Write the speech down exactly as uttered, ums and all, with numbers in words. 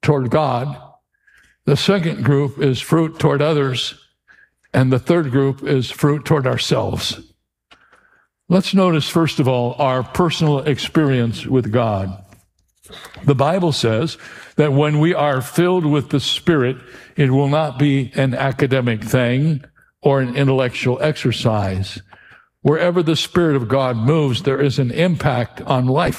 toward God. The second group is fruit toward others. And the third group is fruit toward ourselves. Let's notice, first of all, our personal experience with God. The Bible says that when we are filled with the Spirit, it will not be an academic thing or an intellectual exercise. Wherever the Spirit of God moves, there is an impact on life.